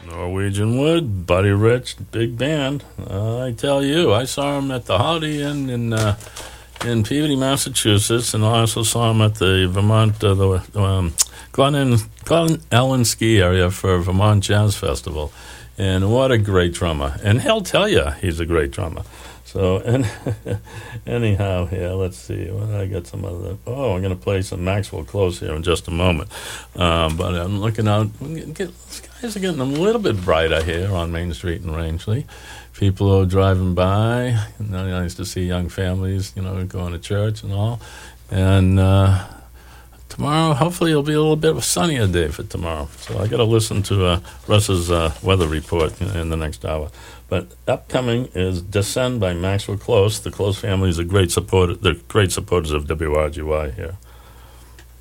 Norwegian Wood, Buddy Rich, big band. I tell you, I saw him at the Holiday Inn in Peabody, Massachusetts, and I also saw him at the Vermont, Glen Ellen ski area for Vermont Jazz Festival. And what a great drummer. And he'll tell you he's a great drummer. So, and anyhow, here, let's see. Well, I got some other. I'm going to play some Maxwell Close here in just a moment. But I'm looking out. Skies are getting a little bit brighter here on Main Street in Rangeley. People are driving by. Nice to see young families, going to church and all. And tomorrow, hopefully, it'll be a little bit of a sunnier day for tomorrow. So I got to listen to Russ's weather report in the next hour. But upcoming is Descend by Maxwell Close. The Close family is a great supporter. They're great supporters of WRGY here.